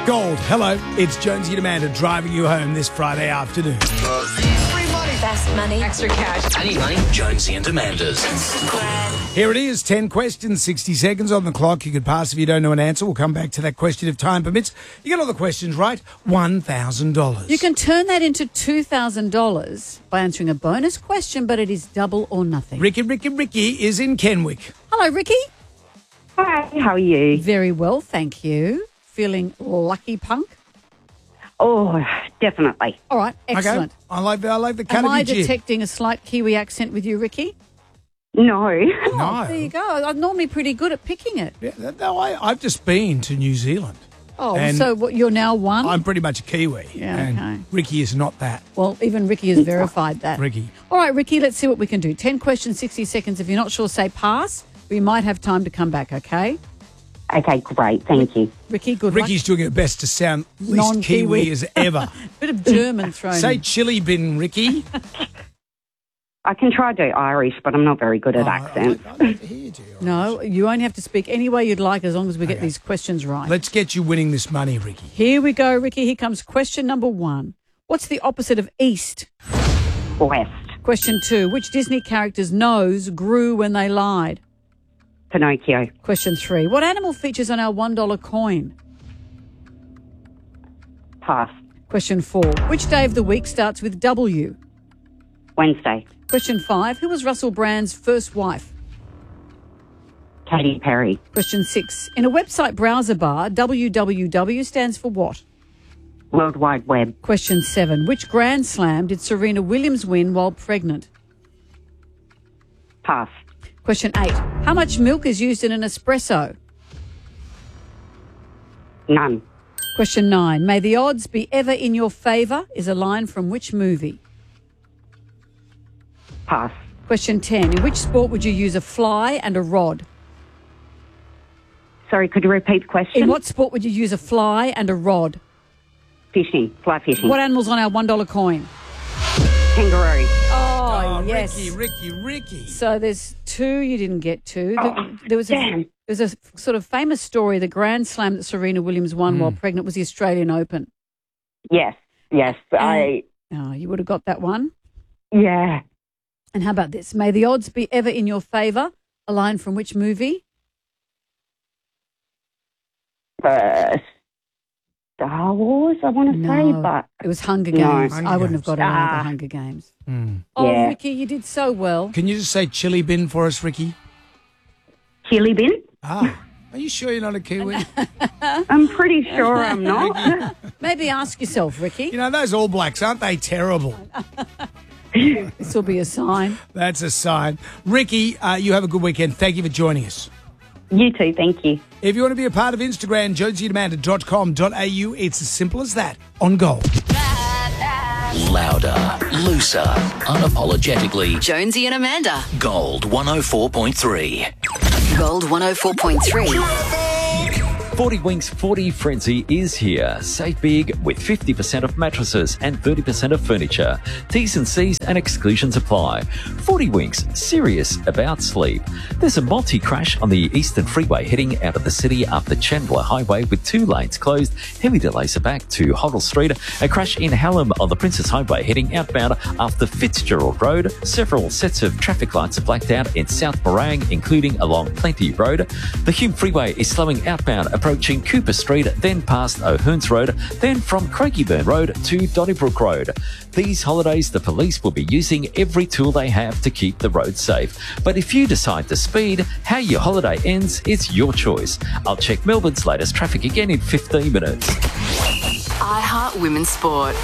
Gold, hello. It's Jonesy and Amanda driving you home this Friday afternoon. Free money. Fast money. Extra cash. Any money? Jonesy and Amanda's. Here it is, 10 questions, 60 seconds on the clock. You could pass if you don't know an answer. We'll come back to that question if time permits. You get all the questions right, $1,000. You can turn that into $2,000 by answering a bonus question, but it is double or nothing. Ricky is in Kenwick. Hello, Ricky. Hi, how are you? Very well, thank you. Feeling lucky, punk? Oh, definitely. All right, excellent. Okay. I like the cut Am of I your jib. detecting a slight Kiwi accent with you, Ricky? No. No. There you go. I'm normally pretty good at picking it. Yeah, no, I've just been to New Zealand. Oh, And so what, you're now one? I'm pretty much a Kiwi. Yeah, and okay. Ricky is not that. Well, even Ricky has verified that. Ricky. All right, Ricky, let's see what we can do. 10 questions, 60 seconds. If you're not sure, say pass. We might have time to come back, okay? Okay, great. Thank you. Ricky, good Ricky's doing her best to sound least Non-Kiwi. Kiwi as ever. Bit of German thrown Say in. chili bin, Ricky. I can try to do Irish, but I'm not very good at accents. I'd like to hear you do it. No, you only have to speak any way you'd like as long as we get these questions right. Let's get you winning this money, Ricky. Here we go, Ricky. Here comes question number 1. What's the opposite of east? West. Question 2. Which Disney character's nose grew when they lied? Pinocchio. Question 3. What animal features on our $1 coin? Pass. Question 4. Which day of the week starts with W? Wednesday. Question 5. Who was Russell Brand's first wife? Katy Perry. Question 6. In a website browser bar, www stands for what? World Wide Web. Question 7. Which Grand Slam did Serena Williams win while pregnant? Pass. Question 8. How much milk is used in an espresso? None. Question 9. May the odds be ever in your favour is a line from which movie? Pass. Question 10. In which sport would you use a fly and a rod? Sorry, could you repeat the question? In what sport would you use a fly and a rod? Fishing. Fly fishing. What animal's on our $1 coin? Kangaroo. Oh, yes. Ricky. So there's 2 you didn't get to. There was damn. There's a sort of famous story. The Grand Slam that Serena Williams won while pregnant was the Australian Open. Yes. Oh, you would have got that one. Yeah. And how about this? May the odds be ever in your favour. A line from which movie? Star Wars, I want to say, but... It was Hunger No. Games. Hunger I wouldn't have Games. got it either, Hunger Games. Oh, Yeah. Ricky, you did so well. Can you just say chili bin for us, Ricky? Chili bin? Ah, are you sure you're not a Kiwi? I'm pretty sure I'm not. Maybe ask yourself, Ricky. You know, those All Blacks, aren't they terrible? This will be a sign. That's a sign. Ricky, you have a good weekend. Thank you for joining us. You too, thank you. If you want to be a part of Instagram, jonesyandamanda.com.au, it's as simple as that on Gold. Louder, looser, unapologetically. Jonesy and Amanda. Gold 104.3. Gold 104.3. 40 Winks 40 Frenzy is here. Save big with 50% off mattresses and 30% off furniture. T's and C's and exclusions apply. 40 Winks, serious about sleep. There's a multi-crash on the Eastern Freeway heading out of the city after Chandler Highway with 2 lanes closed. Heavy delays are back to Hoddle Street. A crash in Hallam on the Princess Highway heading outbound after Fitzgerald Road. Several sets of traffic lights are blacked out in South Morang, including along Plenty Road. The Hume Freeway is slowing outbound approaching Cooper Street, then past O'Hearns Road, then from Craigieburn Road to Donnybrook Road. These holidays, the police will be using every tool they have to keep the roads safe. But if you decide to speed, how your holiday ends is your choice. I'll check Melbourne's latest traffic again in 15 minutes. iHeart Women's Sport.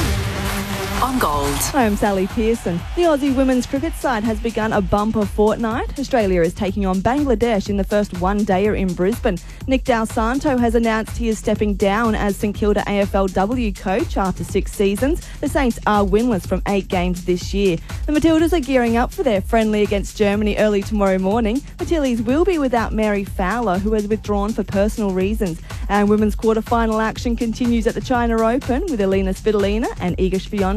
On Gold. Hi, I'm Sally Pearson. The Aussie women's cricket side has begun a bumper fortnight. Australia is taking on Bangladesh in the first one-dayer in Brisbane. Nick Dal Santo has announced he is stepping down as St Kilda AFLW coach after 6 seasons. The Saints are winless from 8 games this year. The Matildas are gearing up for their friendly against Germany early tomorrow morning. Matildas will be without Mary Fowler, who has withdrawn for personal reasons. And women's quarter-final action continues at the China Open with Elena Svitolina and Iga Swiatek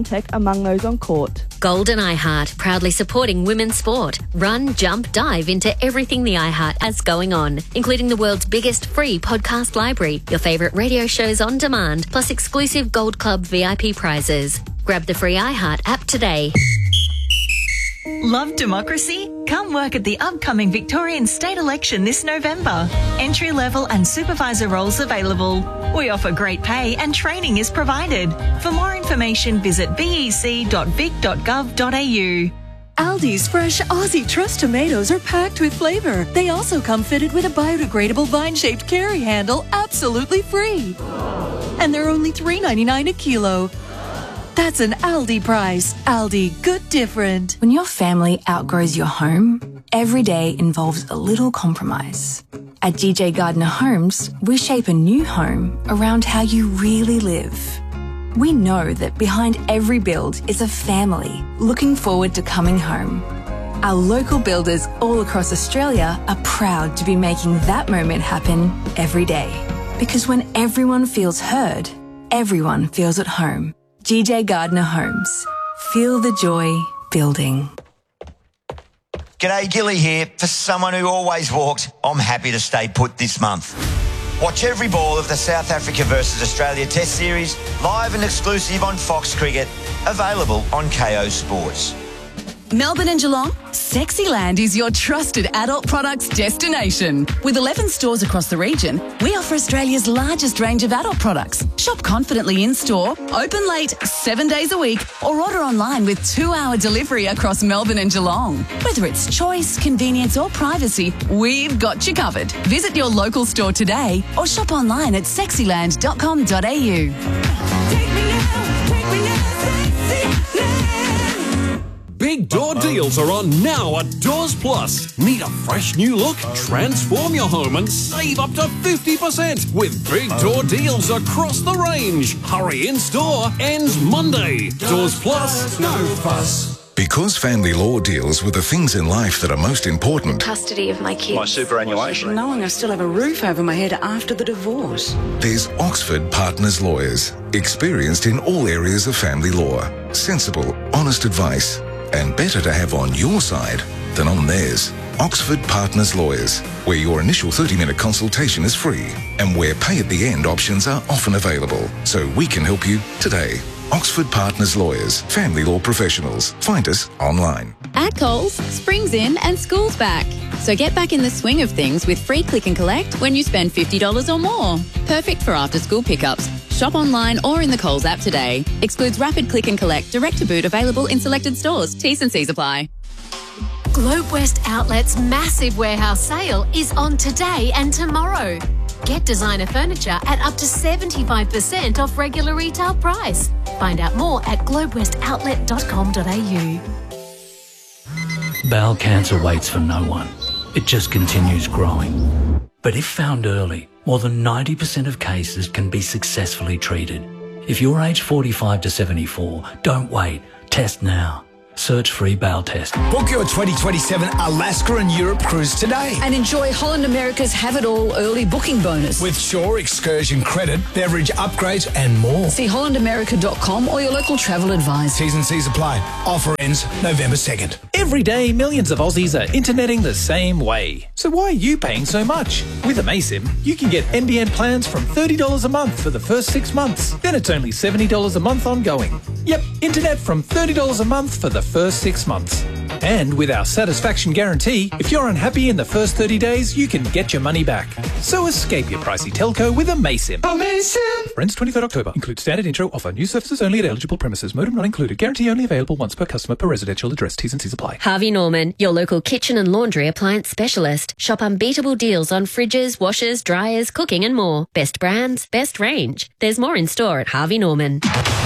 tech among those on court. Gold and iHeart, proudly supporting women's sport. Run, jump, dive into everything the iHeart has going on, including the world's biggest free podcast library, your favourite radio shows on demand, plus exclusive Gold Club VIP prizes. Grab the free iHeart app today. Love democracy? Come work at the upcoming Victorian state election this November. Entry-level and supervisor roles available. We offer great pay and training is provided. For more information, visit bec.vic.gov.au. Aldi's fresh Aussie Trust tomatoes are packed with flavour. They also come fitted with a biodegradable vine-shaped carry handle, absolutely free. And they're only $3.99 a kilo. That's an Aldi price. Aldi, good different. When your family outgrows your home, every day involves a little compromise. At GJ Gardner Homes, we shape a new home around how you really live. We know that behind every build is a family looking forward to coming home. Our local builders all across Australia are proud to be making that moment happen every day. Because when everyone feels heard, everyone feels at home. GJ Gardner Homes. Feel the joy building. G'day, Gilly here. For someone who always walked, I'm happy to stay put this month. Watch every ball of the South Africa versus Australia Test Series live and exclusive on Fox Cricket, available on KO Sports. Melbourne and Geelong, Sexyland is your trusted adult products destination. With 11 stores across the region, we offer Australia's largest range of adult products. Shop confidently in-store, open late 7 days a week, or order online with 2-hour delivery across Melbourne and Geelong. Whether it's choice, convenience or privacy, we've got you covered. Visit your local store today or shop online at sexyland.com.au. Big door deals are on now at Doors Plus. Need a fresh new look? Transform your home and save up to 50% with big door deals across the range. Hurry in store, ends Monday. Doors Plus, no fuss. Because family law deals with the things in life that are most important. Custody of my kids. My superannuation. Knowing I still have a roof over my head after the divorce. There's Oxford Partners Lawyers, experienced in all areas of family law. Sensible, honest advice, and better to have on your side than on theirs. Oxford Partners Lawyers, where your initial 30-minute consultation is free and where pay at the end options are often available. So we can help you today. Oxford Partners Lawyers, family law professionals. Find us online. At Coles, spring's in and school's back. So get back in the swing of things with free click and collect when you spend $50 or more. Perfect for after-school pickups. Shop online or in the Coles app today. Excludes rapid click and collect, direct to boot, available in selected stores. T's and C's apply. Globe West Outlet's massive warehouse sale is on today and tomorrow. Get designer furniture at up to 75% off regular retail price. Find out more at globewestoutlet.com.au. Bowel cancer waits for no one. It just continues growing. But if found early, more than 90% of cases can be successfully treated. If you're aged 45 to 74, don't wait. Test now. Search free bowel test. Book your 2027 Alaska and Europe cruise today. And enjoy Holland America's Have It All early booking bonus. With Shore excursion credit, beverage upgrades and more. See hollandamerica.com or your local travel advisor. T's and C's apply. Offer ends November 2nd. Every day, millions of Aussies are interneting the same way. So why are you paying so much? With Amaysim, you can get NBN plans from $30 a month for the first 6 months. Then it's only $70 a month ongoing. Yep, internet from $30 a month for the first 6 months. And with our satisfaction guarantee, if you're unhappy in the first 30 days, you can get your money back. So escape your pricey telco with Amaysim. Amaysim! Ends 23rd October. Includes standard intro offer. New services only at eligible premises. Modem not included. Guarantee only available once per customer per residential address. T's and C's apply. Harvey Norman, your local kitchen and laundry appliance specialist. Shop unbeatable deals on fridges, washers, dryers, cooking and more. Best brands, best range. There's more in store at Harvey Norman.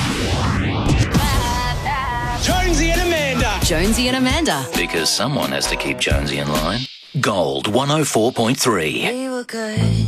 Jonesy and Amanda. Jonesy and Amanda. Because someone has to keep Jonesy in line. Gold 104.3. We were good.